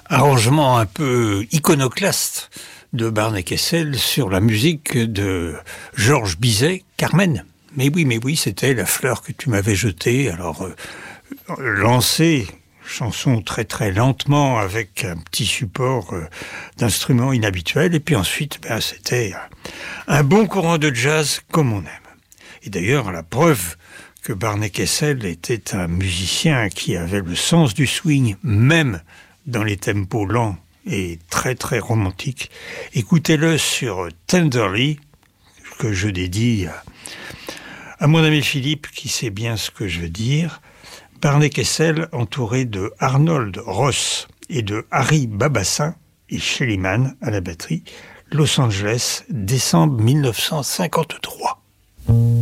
Arrangement un peu iconoclaste de Barney Kessel sur la musique de Georges Bizet, Carmen. Mais oui, c'était la fleur que tu m'avais jetée. Alors, lancée, chanson très très lentement avec un petit support d'instruments inhabituels. Et puis ensuite, c'était un bon courant de jazz comme on aime. Et d'ailleurs, la preuve que Barney Kessel était un musicien qui avait le sens du swing, même dans les tempos lents et très très romantiques. Écoutez-le sur Tenderly, que je dédie à mon ami Philippe, qui sait bien ce que je veux dire. Barney Kessel, entouré de Arnold Ross et de Harry Babassin et Shelly Manne à la batterie, Los Angeles, décembre 1953.